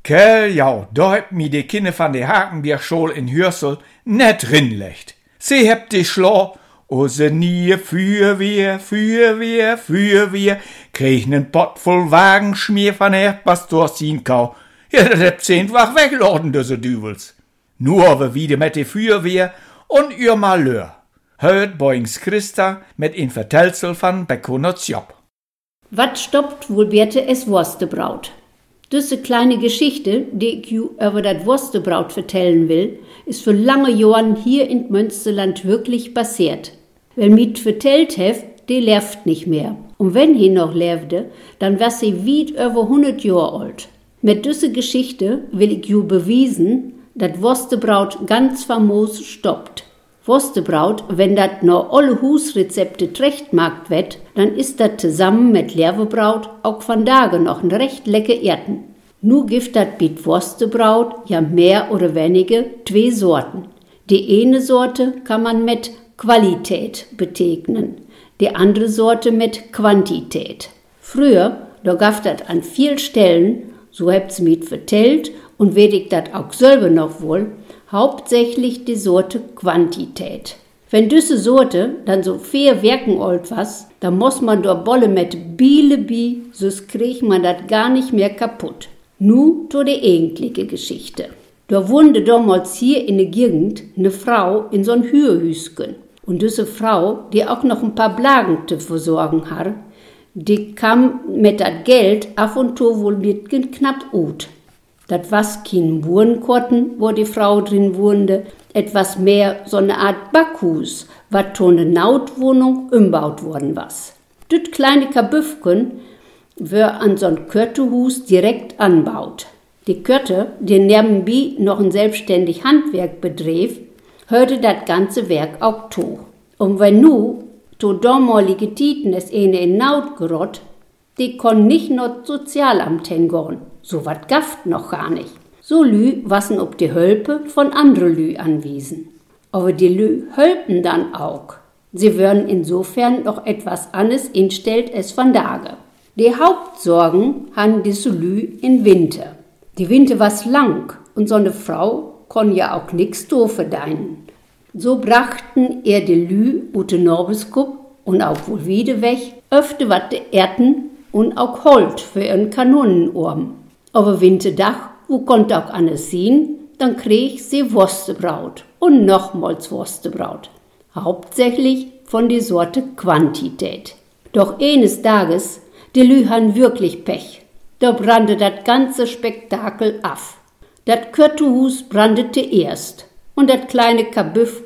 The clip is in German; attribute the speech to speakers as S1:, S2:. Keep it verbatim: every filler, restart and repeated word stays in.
S1: Kerl, ja, da hebt mi de Kinne van de Hakenbierschol in Hürsel net rinlecht. Sie hebt die schlau, o se nie für wir, für wir, für wir, krieg nen Pott voll Wagenschmier van her Pastor Sienkau. Ja, dat hebt zehnfach wegladen, diese Düvels. Nur we wieder mit de Feuerwehr und ihr Malheur. Hört Boings Christa mit in Vertelsel van Beckoners Job.
S2: Wat stoppt wohl Birte es Wurstebraut? Diese kleine Geschichte, die ich ju über das Wurstebraut vertellen will, ist für lange Jahren hier in Münsterland wirklich passiert. Wer mit vertellt heft, die lebt nicht mehr. Und wenn he noch lebte, dann wär sie weit über hundert Jahre alt. Mit dieser Geschichte will ich ju bewiesen, dass Wurstebraut ganz famos stoppt. Wurstebraut, wenn dat noch alle Husrezepte trechtmarkt wird, dann ist dat zusammen mit Leerwebraut auch von Tage noch ein recht lecker Erden. Nu gibt dat bit Wurstebraut ja mehr oder weniger zwei Sorten. Die eine Sorte kann man mit Qualität betegnen, die andere Sorte mit Quantität. Früher, da gab dat an vielen Stellen, so habt's mit vertellt und weet ich dat auch selber noch wohl, hauptsächlich die Sorte Quantität. Wenn diese Sorte dann so vier Werken alt was, dann muss man da bolle mit Biele bi, sonst kriegt man dat gar nicht mehr kaputt. Nu to die eigentliche Geschichte. Da wohnte damals hier in der Gegend eine Frau in so'n Hühhüsken. Und diese Frau, die auch noch ein paar Blagen zu versorgen hat, die kam mit dat Geld ab und zu wohl mit knapp ut. Dat was kein Wohnkorten, wo die Frau drin wohnte, etwas mehr so eine Art Backhus, wat to ne Nautwohnung umbaut worden was. Düt kleine Kabüffken wär an so'n Körtehus direkt anbaut. Die Körte, die nebenbei noch ein selbstständig Handwerk bedrev, hörte dat ganze Werk auch to. Und wenn nu to damalige Titen es eine in Naut gerott, die kon nicht noch Sozialamt hingorn. So wat gaft noch gar nicht. So Lü wassen ob die Hölpe von andre Lü anwiesen. Aber die Lü hölpen dann auch. Sie würden insofern noch etwas anderes instellt es von Dage. Die Hauptsorgen han diese Lü in Winter. Die Winter was lang und so eine Frau kon ja auch nix do verdeinen. So brachten er die Lü ute Norbeskup und auch wohl wieder weg, öfte wat de Erden und auch Holt für ihren Kanonenurm. Aber Winterdach, wo konnte auch alles sehen, dann krieg sie Wurstebraut und nochmals Wurstebraut. Hauptsächlich von der Sorte Quantität. Doch eines Tages, die Lü han wirklich Pech. Da brannte dat ganze Spektakel af. Dat Körtehus brandete erst und dat kleine Kabüff